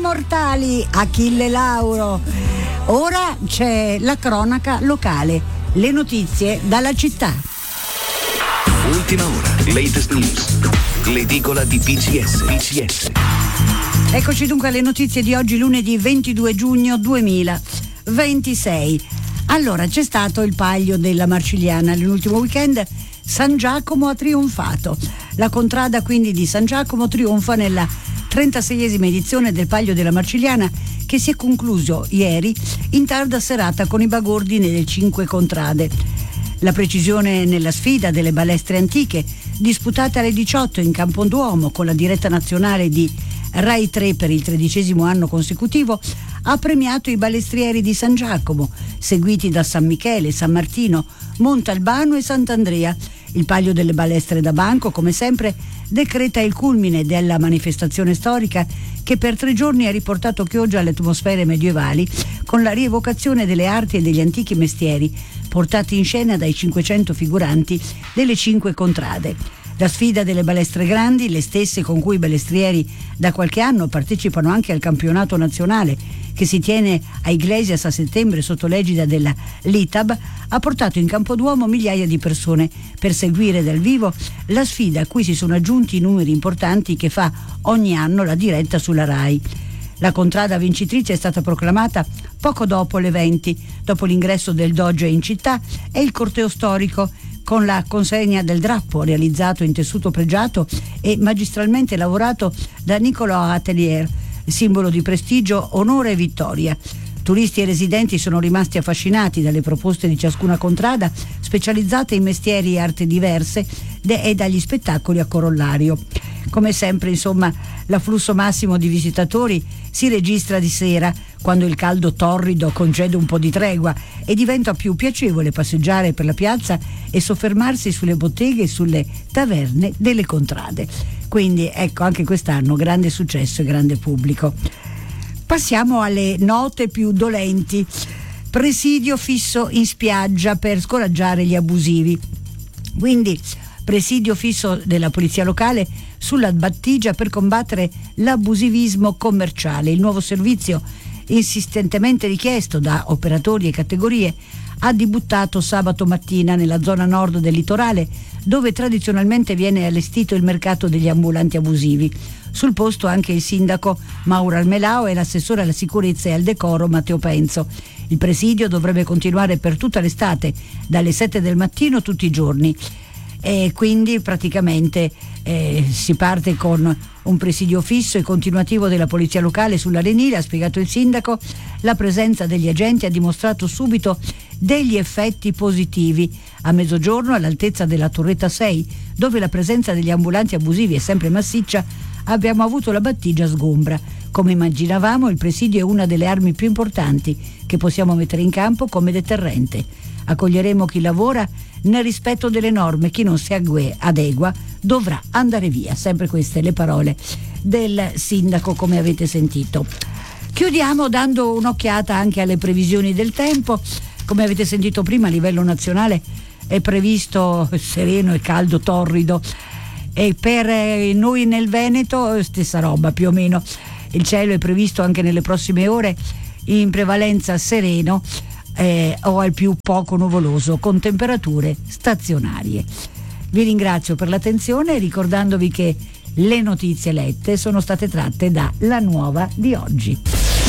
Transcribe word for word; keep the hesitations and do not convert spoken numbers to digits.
Immortali, Achille Lauro. Ora c'è la cronaca locale, le notizie dalla città. Ultima ora, latest news, l'edicola di B C S. B C S. Eccoci dunque alle notizie di oggi, lunedì ventidue giugno duemilaventisei. Allora, c'è stato il Palio della Marcigliana nell'ultimo weekend. San Giacomo ha trionfato. La contrada quindi di San Giacomo trionfa nella trentaseiesima edizione del Palio della Marcigliana, che si è concluso ieri in tarda serata con i bagordi nelle cinque contrade. La precisione nella sfida delle balestre antiche, disputata alle diciotto in Campoduomo con la diretta nazionale di Rai tre per il tredicesimo anno consecutivo, ha premiato i balestrieri di San Giacomo, seguiti da San Michele, San Martino, Montalbano e Sant'Andrea. Il Palio delle Balestre da Banco, come sempre, decreta il culmine della manifestazione storica che per tre giorni ha riportato Chioggia alle atmosfere medievali, con la rievocazione delle arti e degli antichi mestieri portati in scena dai cinquecento figuranti delle cinque contrade. La sfida delle balestre grandi, le stesse con cui i balestrieri da qualche anno partecipano anche al campionato nazionale che si tiene a Iglesias a settembre sotto l'egida della L I T A B, ha portato in Campoduomo migliaia di persone per seguire dal vivo la sfida a cui si sono aggiunti i numeri importanti che fa ogni anno la diretta sulla Rai. La contrada vincitrice è stata proclamata poco dopo le venti, dopo l'ingresso del Doge in città e il corteo storico con la consegna del drappo realizzato in tessuto pregiato e magistralmente lavorato da Nicolò Atelier, simbolo di prestigio, onore e vittoria. Turisti e residenti sono rimasti affascinati dalle proposte di ciascuna contrada, specializzate in mestieri e arti diverse, e dagli spettacoli a corollario. Come sempre, insomma, l'afflusso massimo di visitatori si registra di sera, quando il caldo torrido concede un po' di tregua e diventa più piacevole passeggiare per la piazza e soffermarsi sulle botteghe e sulle taverne delle contrade. Quindi ecco, anche quest'anno grande successo e grande pubblico. Passiamo alle note più dolenti. Presidio fisso in spiaggia per scoraggiare gli abusivi. Quindi presidio fisso della polizia locale sulla battigia per combattere l'abusivismo commerciale. Il nuovo servizio, insistentemente richiesto da operatori e categorie, ha debuttato sabato mattina nella zona nord del litorale, dove tradizionalmente viene allestito il mercato degli ambulanti abusivi. Sul posto anche il sindaco Mauro Almelao e l'assessore alla sicurezza e al decoro Matteo Penzo. Il presidio dovrebbe continuare per tutta l'estate, dalle sette del mattino tutti i giorni. E quindi praticamente eh, si parte con un presidio fisso e continuativo della polizia locale sull'Arenile, ha spiegato il sindaco. La presenza degli agenti ha dimostrato subito degli effetti positivi. A mezzogiorno, all'altezza della Torretta sei, dove la presenza degli ambulanti abusivi è sempre massiccia, abbiamo avuto la battigia sgombra. Come immaginavamo, il presidio è una delle armi più importanti che possiamo mettere in campo come deterrente. Accoglieremo chi lavora nel rispetto delle norme, chi non si adegua dovrà andare via. Sempre queste le parole del sindaco, come avete sentito. Chiudiamo dando un'occhiata anche alle previsioni del tempo. Come avete sentito prima, a livello nazionale è previsto sereno e caldo torrido, e per noi nel Veneto stessa roba più o meno. Il cielo è previsto anche nelle prossime ore in prevalenza sereno eh, o al più poco nuvoloso, con temperature stazionarie. Vi ringrazio per l'attenzione, ricordandovi che le notizie lette sono state tratte da La Nuova di oggi.